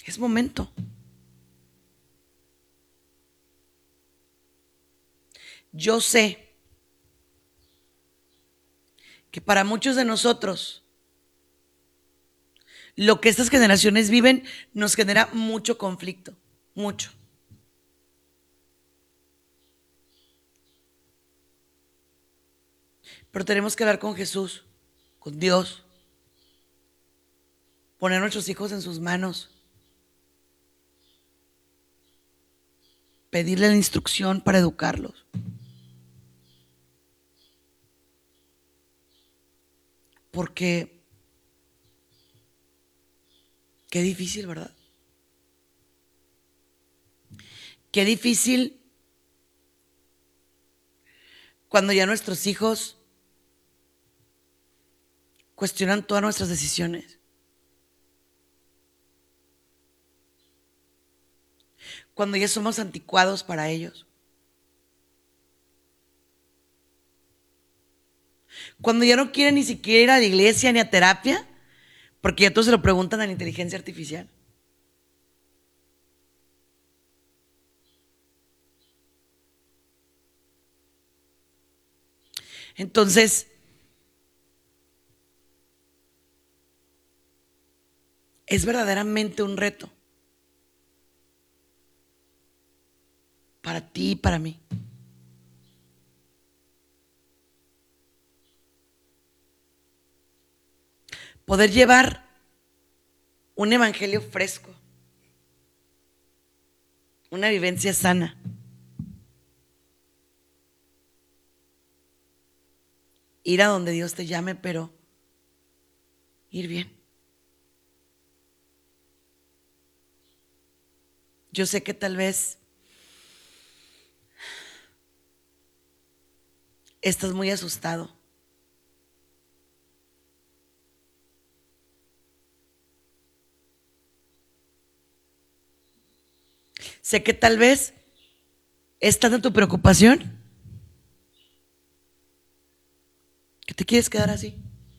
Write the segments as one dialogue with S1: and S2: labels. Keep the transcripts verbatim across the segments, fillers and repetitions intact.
S1: Es momento. Yo sé que para muchos de nosotros lo que estas generaciones viven nos genera mucho conflicto, mucho. Pero tenemos que hablar con Jesús, con Dios, poner a nuestros hijos en sus manos, pedirle la instrucción para educarlos. Porque qué difícil, ¿verdad? Qué difícil cuando ya nuestros hijos cuestionan todas nuestras decisiones. Cuando ya somos anticuados para ellos. Cuando ya no quieren ni siquiera ir a la iglesia ni a terapia, porque ya todos se lo preguntan a la inteligencia artificial. Entonces, es verdaderamente un reto para ti y para mí. Poder llevar un evangelio fresco, una vivencia sana. Ir a donde Dios te llame, pero ir bien. Yo sé que tal vez estás muy asustado. Sé que tal vez es tanta tu preocupación que te quieres quedar así.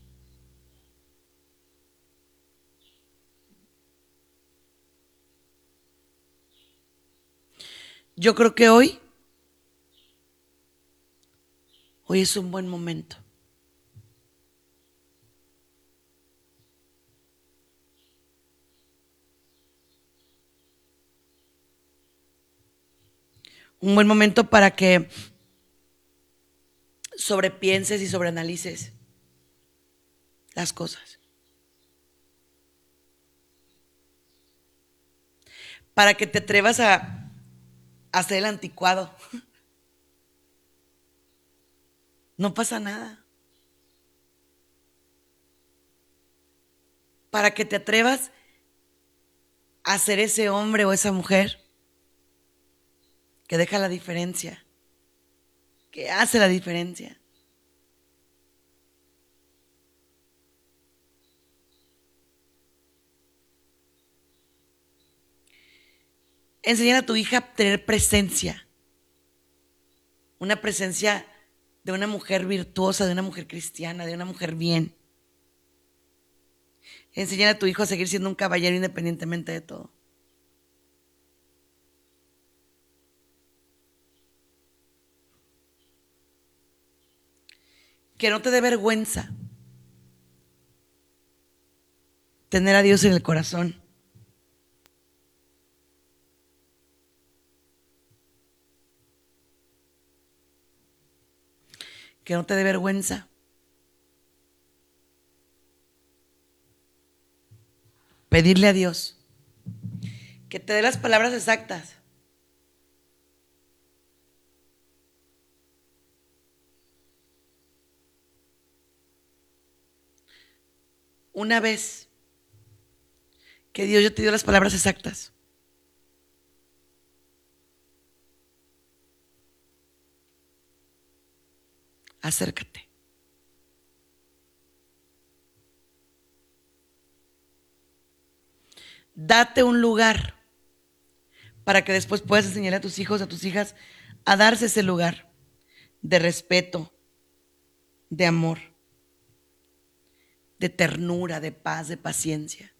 S1: Yo creo que hoy, hoy es un buen momento. Un buen momento para que sobrepienses y sobreanalices las cosas. Para que te atrevas a, a ser el anticuado. No pasa nada. Para que te atrevas a ser ese hombre o esa mujer que deja la diferencia, que hace la diferencia. Enseñar a tu hija a tener presencia, una presencia de una mujer virtuosa, de una mujer cristiana, de una mujer bien. Enseñar a tu hijo a seguir siendo un caballero independientemente de todo. Que no te dé vergüenza tener a Dios en el corazón. Que no te dé vergüenza pedirle a Dios que te dé las palabras exactas. Una vez que Dios ya te dio las palabras exactas, acércate. Date un lugar para que después puedas enseñar a tus hijos, a tus hijas, a darse ese lugar de respeto, de amor, de ternura, de paz, de paciencia.